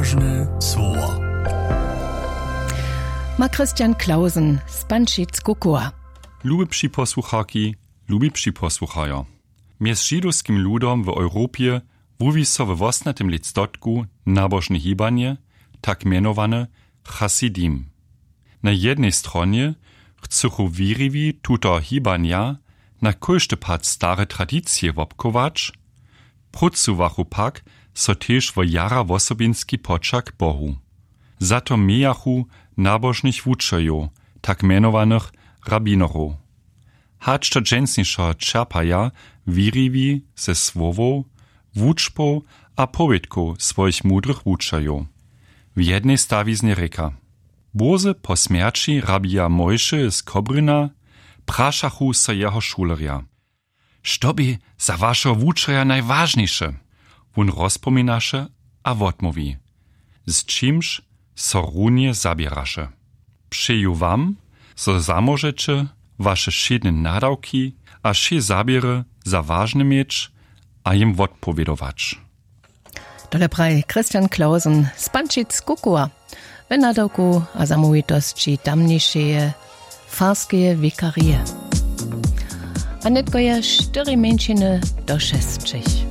Ważne słowa. Ma Christian Klausen z Pančic-Kukua. Lubipši posłuchaki, lubipši posłuchajo. Mjez židowskim ludom w Europie wuwi so w osnatym lictotku nabożne hibanie, tak mianowane Hasidim. Na jednej stronie chcą wiriwi tuto hibania na kojszty pad stare tradycje wopkować, prucuwachu pak so tež wo jara wosobinski poczak Bohu. Zato mejachu nabożnych wučojo, tak mianowanych rabinorów. Hacz to dżęsniszo czerpaja wiriwi ze słowów, wuczpo a powiedku swoich mudrych wučojo. W jednej stawiznie reka. Boze po śmierci rabija Mojše z Kobryna praszachu so jeho šulerja. Što bi za vašo wučoja najważniejsze? Wun rozpominaše a wotmowi. Z czymś so runie zabieraše. Přeju wam, so zamożecie wasze šedne nadawki a še zabiery za ważne mieć a im wotpowiedować. Dole praj Christian Klausen z Pančic-Kukua. W nadawku a zamówitości tamniejsze farskie wikarie. A netko je 4 mężczyny do 6.